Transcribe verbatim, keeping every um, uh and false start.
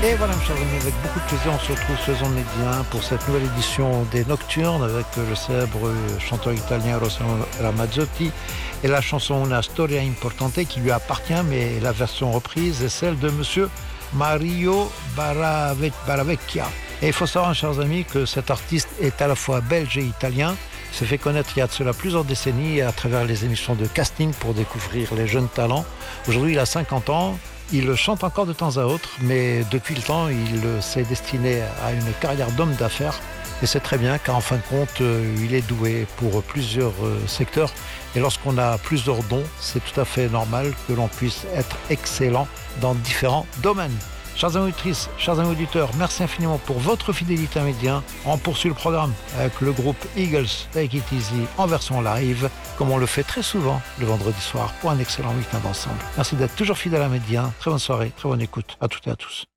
Et voilà, mes chers amis, avec beaucoup de plaisir, on se retrouve sur les ondes médias pour cette nouvelle édition des Nocturnes avec le célèbre chanteur italien Rossano Ramazzotti et la chanson Una storia importante qui lui appartient, mais la version reprise est celle de monsieur Mario Barave- Baravecchia. Et il faut savoir, chers amis, que cet artiste est à la fois belge et italien. Il s'est fait connaître il y a de cela plusieurs décennies à travers les émissions de casting pour découvrir les jeunes talents. Aujourd'hui, il a cinquante ans. Il chante encore de temps à autre, mais depuis le temps, il s'est destiné à une carrière d'homme d'affaires. Et c'est très bien, car en fin de compte, il est doué pour plusieurs secteurs. Et lorsqu'on a plusieurs dons, c'est tout à fait normal que l'on puisse être excellent dans différents domaines. Chers amis auditrices, chers amis auditeurs, merci infiniment pour votre fidélité à Média. On poursuit le programme avec le groupe Eagles Take It Easy en version live, comme on le fait très souvent le vendredi soir pour un excellent week-end ensemble. Merci d'être toujours fidèle à Média. Très bonne soirée, très bonne écoute à toutes et à tous.